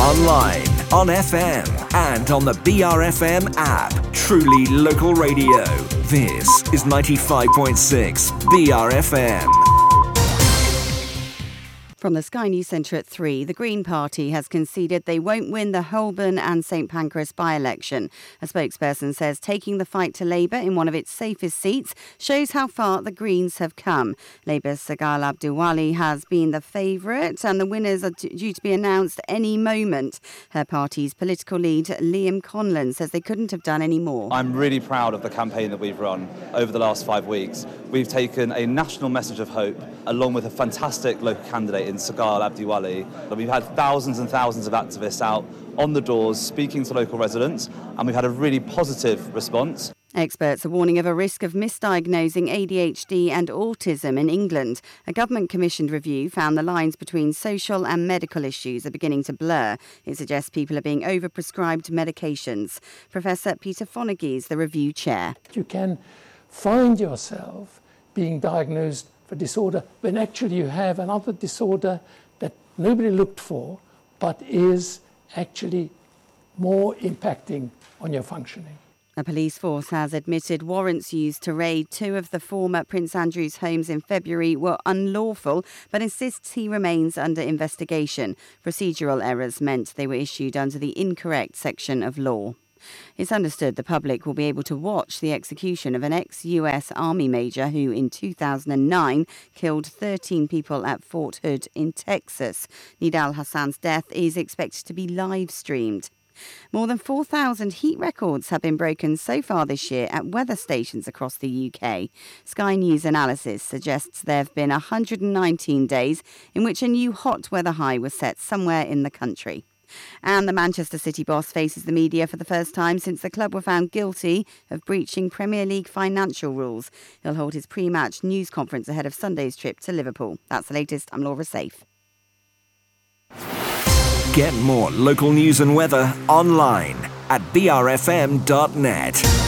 online, on FM, and on the BRFM app. Truly local radio. This is 95.6 BRFM. From the Sky News Centre at 3, the Green Party has conceded they won't win the Holborn and St Pancras by-election. A spokesperson says taking the fight to Labour in one of its safest seats shows how far the Greens have come. Labour's Sagal Abdulwali has been the favourite, and the winners are due to be announced any moment. Her party's political lead, Liam Conlon, says they couldn't have done any more. I'm really proud of the campaign that we've run over the last 5 weeks. We've taken a national message of hope along with a fantastic local candidate in Sagal Abdulwali. We've had thousands and thousands of activists out on the doors speaking to local residents, and we've had a really positive response. Experts are warning of a risk of misdiagnosing ADHD and autism in England. A government-commissioned review found the lines between social and medical issues are beginning to blur. It suggests people are being overprescribed medications. Professor Peter Fonagy is the review chair. You can find yourself being diagnosed for disorder when actually you have another disorder that nobody looked for but is actually more impacting on your functioning. A police force has admitted warrants used to raid 2 of the former Prince Andrew's homes in February were unlawful, but insists he remains under investigation. Procedural errors meant they were issued under the incorrect section of law. It's understood the public will be able to watch the execution of an ex-US Army major who in 2009 killed 13 people at Fort Hood in Texas. Nidal Hassan's death is expected to be live-streamed. More than 4,000 heat records have been broken so far this year at weather stations across the UK. Sky News analysis suggests there have been 119 days in which a new hot weather high was set somewhere in the country. And the Manchester City boss faces the media for the first time since the club were found guilty of breaching Premier League financial rules. He'll hold his pre-match news conference ahead of Sunday's trip to Liverpool. That's the latest. I'm Laura Safe. Get more local news and weather online at brfm.net.